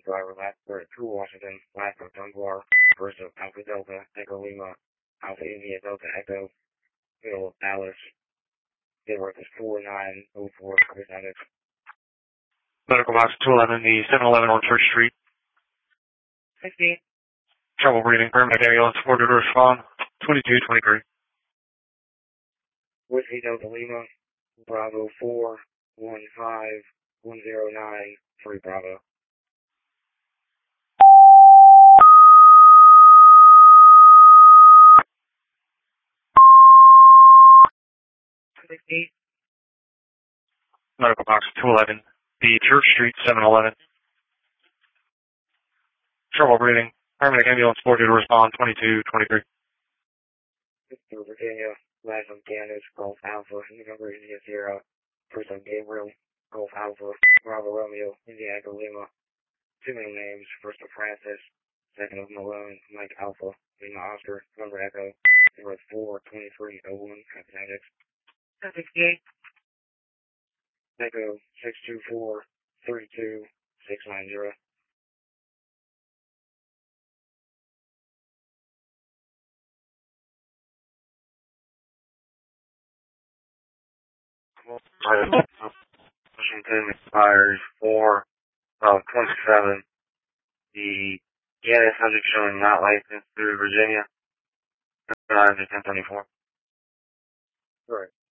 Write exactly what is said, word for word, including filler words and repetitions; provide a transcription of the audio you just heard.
driver last for True Washington, last for Dunbar, first of Alpha Delta, Echo Lima, Alpha India Delta Echo, middle of Dallas. Date work is four nine oh four, represented. Medical box two eleven, the seven eleven on Church Street. sixteen. Trouble breathing, paramedic ambulance, order to respond, twenty-two twenty-three. Whiskey Delta Lima, Bravo four one five one zero nine three Bravo. sixteen. Medical box two eleven, the Church Street seven eleven. Trouble breathing, paramedic ambulance, order to respond, twenty-two twenty-three. Pittsburgh, Virginia, last of Ganesh, Golf Alpha, November India Sierra, first of Gabriel, Golf Alpha, Bravo Romeo, India Echo Lima. Two middle names, first of Francis, second of Malone, Mike Alpha, Lima Oscar, November Echo, zero four twenty-three oh one, Appendics. sixty-eight. Echo six two four three two six nine zero. Washington expires four of twenty-seven. The Ganesh subject showing not licensed through Virginia. ten twenty-four. Right.